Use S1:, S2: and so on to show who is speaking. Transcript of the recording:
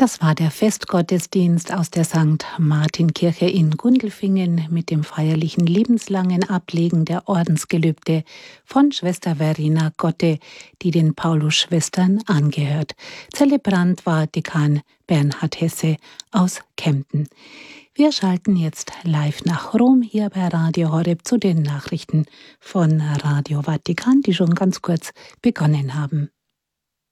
S1: Das war der Festgottesdienst aus der St. Martin-Kirche in Gundelfingen mit dem feierlichen lebenslangen Ablegen der Ordensgelübde von Schwester Verena Gotte, die den Paulus-Schwestern angehört. Zelebrant war Dekan Bernhard Hesse aus Kempten. Wir schalten jetzt live nach Rom hier bei Radio Horeb zu den Nachrichten von Radio Vatikan, die schon ganz kurz begonnen haben.